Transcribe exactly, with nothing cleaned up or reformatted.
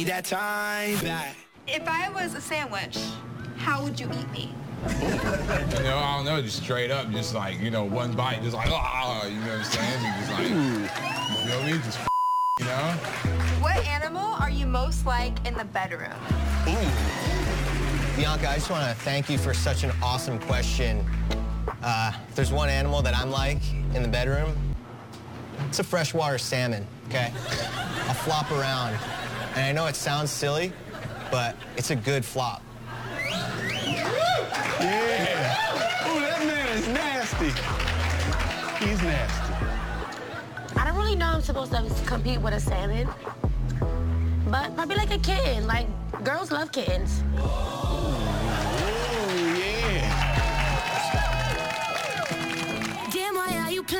That time back. If I was a sandwich, how would you eat me? You know, I don't know, just straight up, just like, you know, one bite, just like, ah, you know what I'm saying? You just like, you feel me? Just, you know? What animal are you most like in the bedroom? Ooh. Bianca, I just want to thank you for such an awesome question. Uh, if there's one animal that I'm like in the bedroom, it's a freshwater salmon, okay? I'll flop around. And I know it sounds silly, but it's a good flop. Yeah. Oh, that man is nasty. He's nasty. I don't really know I'm supposed to compete with a salmon, but probably like a kitten. Like, girls love kittens. Oh, yeah. Damn, why are you playing?